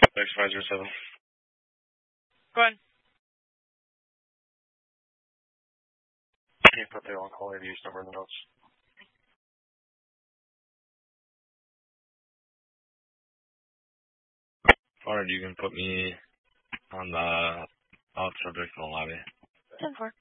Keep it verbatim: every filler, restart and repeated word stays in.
X five zero seven. Go ahead. Can't put the on-call A V use number in the notes. Or you can put me on the out subject in the lobby. ten four.